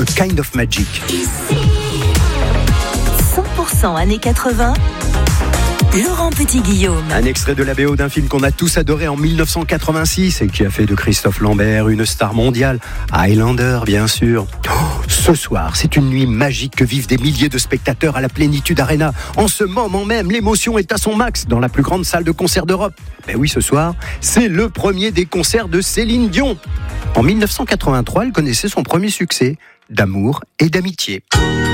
A Kind of Magic. 100% années 80. Laurent Petit-Guillaume. Un extrait de la BO d'un film qu'on a tous adoré en 1986 et qui a fait de Christophe Lambert une star mondiale. Highlander, bien sûr. Ce soir, c'est une nuit magique que vivent des milliers de spectateurs à la Plénitude Arena. En ce moment même, l'émotion est à son max dans la plus grande salle de concert d'Europe. Ben oui, ce soir, c'est le premier des concerts de Céline Dion. En 1983, elle connaissait son premier succès, D'amour et d'amitié.